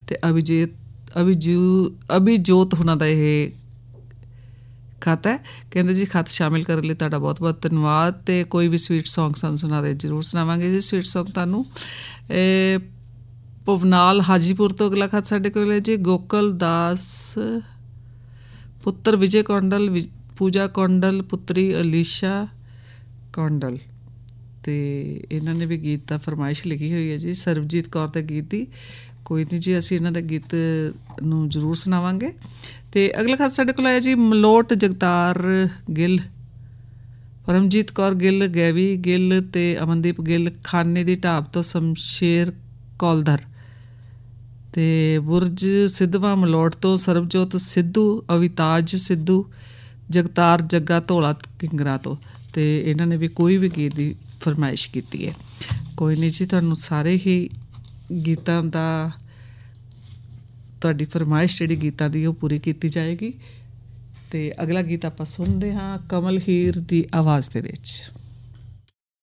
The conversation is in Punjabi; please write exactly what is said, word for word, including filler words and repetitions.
ਅਤੇ ਅਭਿਜੀਤ ਅਭਿਜੂ ਅਭਿਜੋਤ ਹੁਣਾਂ ਦਾ ਇਹ ਖਤ ਹੈ। ਕਹਿੰਦੇ ਜੀ ਖਤ ਸ਼ਾਮਿਲ ਕਰਨ ਲਈ ਤੁਹਾਡਾ ਬਹੁਤ ਬਹੁਤ ਧੰਨਵਾਦ। ਅਤੇ ਕੋਈ ਵੀ ਸਵੀਟ ਸੌਂਗ ਸਾਨੂੰ ਸੁਣਾ ਦੇ, ਜ਼ਰੂਰ ਸੁਣਾਵਾਂਗੇ ਜੀ ਸਵੀਟ ਸੌਂਗ ਤੁਹਾਨੂੰ। ਭਵਨਾਲ ਹਾਜੀਪੁਰ ਤੋਂ ਅਗਲਾ ਖਤ ਸਾਡੇ ਕੋਲ ਹੈ ਜੀ। ਗੋਕਲ ਦਾਸ ਪੁੱਤਰ ਵਿਜੇ ਕੌਂਡਲ, ਵਿ ਪੂਜਾ ਕੌਂਡਲ ਪੁੱਤਰੀ ਅਲੀਸ਼ਾ ਕੌਂਡਲ, ਅਤੇ ਇਹਨਾਂ ਨੇ ਵੀ ਗੀਤ ਦਾ ਫਰਮਾਇਸ਼ ਲਿਖੀ ਹੋਈ ਹੈ ਜੀ ਸਰਬਜੀਤ ਕੌਰ ਦੇ ਗੀਤ ਦੀ। ਕੋਈ ਨਹੀਂ ਜੀ, ਅਸੀਂ ਇਹਨਾਂ ਦੇ ਗੀਤ ਨੂੰ ਜ਼ਰੂਰ ਸੁਣਾਵਾਂਗੇ। ਅਤੇ ਅਗਲਾ ਖਤ ਸਾਡੇ ਕੋਲ ਆਇਆ ਜੀ ਮਲੋਟ ਜਗਤਾਰ ਗਿੱਲ, ਪਰਮਜੀਤ ਕੌਰ ਗਿੱਲ, ਗੈਵੀ ਗਿੱਲ ਅਤੇ ਅਮਨਦੀਪ ਗਿੱਲ, ਖਾਨੇ ਦੀ ਢਾਬ ਤੋਂ ਸ਼ਮਸ਼ੇਰ ਕੌਲਧਰ, ਅਤੇ ਬੁਰਜ ਸਿੱਧਵਾਂ ਮਲੋਟ ਤੋਂ ਸਰਬਜੋਤ ਸਿੱਧੂ, ਅਵਿਤਾਜ ਸਿੱਧੂ, ਜਗਤਾਰ ਜੱਗਾ ਧੌਲਾ ਕਿੰਗਰਾ ਤੋਂ, ਅਤੇ ਇਹਨਾਂ ਨੇ ਵੀ ਕੋਈ ਵੀ ਗੀਤ ਦੀ ਫਰਮਾਇਸ਼ ਕੀਤੀ ਹੈ। ਕੋਈ ਨਹੀਂ ਜੀ, ਤੁਹਾਨੂੰ ਸਾਰੇ ਹੀ ਗੀਤਾਂ ਦਾ, ਤੁਹਾਡੀ ਫਰਮਾਇਸ਼ ਜਿਹੜੀ ਗੀਤਾਂ ਦੀ ਉਹ ਪੂਰੀ ਕੀਤੀ ਜਾਏਗੀ। ਅਤੇ ਅਗਲਾ ਗੀਤ ਆਪਾਂ ਸੁਣਦੇ ਹਾਂ ਕਮਲ ਹੀਰ ਦੀ ਆਵਾਜ਼ ਦੇ ਵਿੱਚ।